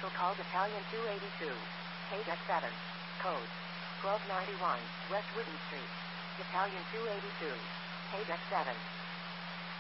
commercial call Battalion 282. Paydeck 7. Code 1291, West Wooden Street. Battalion 282. Paydeck 7.